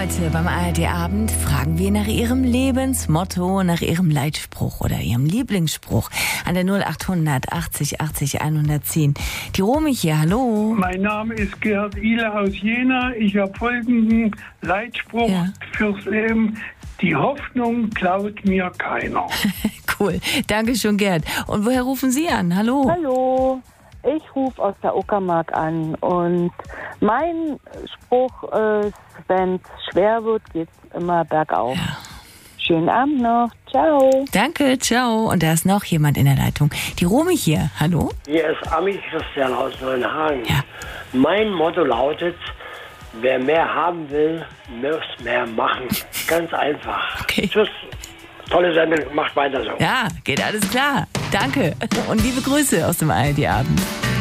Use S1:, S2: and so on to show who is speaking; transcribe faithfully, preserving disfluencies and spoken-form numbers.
S1: Heute beim A R D-Abend fragen wir nach Ihrem Lebensmotto, nach Ihrem Leitspruch oder Ihrem Lieblingsspruch an der null achthundert achtzig achtzig hundertzehn. Die Romy hier, hallo.
S2: Mein Name ist Gerhard Ihle aus Jena. Ich habe folgenden Leitspruch
S1: Ja.
S2: fürs Leben. Die Hoffnung klaut mir keiner.
S1: Cool, danke schön, Gerd. Und woher rufen Sie an? Hallo.
S3: Hallo, ich rufe aus der Uckermark an und mein Spruch ist, wenn es schwer wird, geht es immer bergauf.
S1: Ja.
S3: Schönen Abend noch, ciao.
S1: Danke, ciao. Und da ist noch jemand in der Leitung. Die Romy hier, hallo.
S4: Hier ist Ami Christian aus Neuenhagen.
S1: Ja.
S4: Mein Motto lautet, wer mehr haben will, muss mehr machen. Ganz einfach.
S1: Okay.
S4: Tschüss. Tolle Sendung, macht weiter so.
S1: Ja, geht alles klar. Danke. Und liebe Grüße aus dem A R D-Abend.